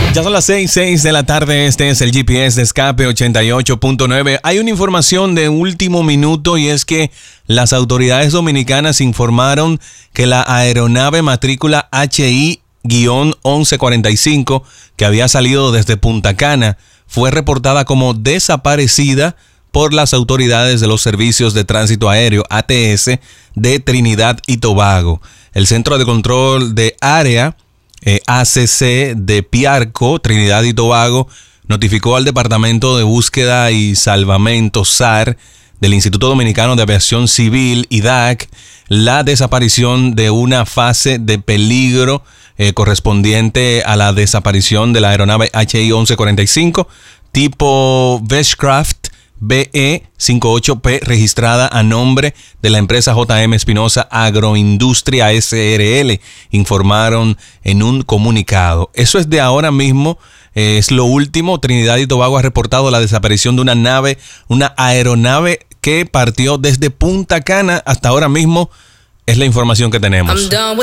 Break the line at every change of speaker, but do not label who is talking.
Ya son las 6 de la tarde. Este es el GPS de Escape 88.9. Hay una información de último minuto y es que las autoridades dominicanas informaron que la aeronave matrícula HI-1145 que había salido desde Punta Cana fue reportada como desaparecida por las autoridades de los servicios de tránsito aéreo ATS de Trinidad y Tobago. El Centro de Control de Área ACC de Piarco, Trinidad y Tobago, notificó al Departamento de Búsqueda y Salvamento SAR del Instituto Dominicano de Aviación Civil IDAC la desaparición de una fase de peligro correspondiente a la desaparición de la aeronave HI-1145 tipo Beechcraft BE58P registrada a nombre de la empresa JM Espinosa Agroindustria SRL, informaron en un comunicado. Eso es de ahora mismo, es lo último. Trinidad y Tobago ha reportado la desaparición de una aeronave que partió desde Punta Cana. Hasta ahora mismo es la información que tenemos.